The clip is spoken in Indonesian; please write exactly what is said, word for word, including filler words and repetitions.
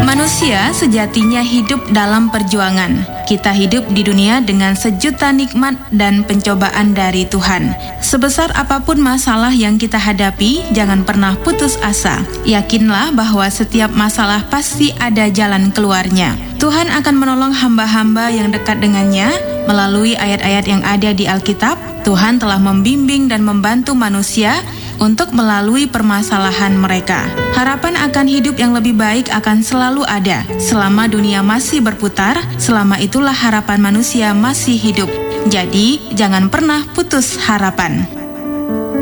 Manusia sejatinya hidup dalam perjuangan. Kita hidup di dunia dengan sejuta nikmat dan pencobaan dari Tuhan. Sebesar apapun masalah yang kita hadapi, jangan pernah putus asa. Yakinlah bahwa setiap masalah pasti ada jalan keluarnya. Tuhan akan menolong hamba-hamba yang dekat dengannya melalui ayat-ayat yang ada di Alkitab. Tuhan telah membimbing dan membantu manusia untuk melalui permasalahan mereka. Harapan akan hidup yang lebih baik akan selalu ada. Selama dunia masih berputar, selama itulah harapan manusia masih hidup. Jadi, jangan pernah putus harapan.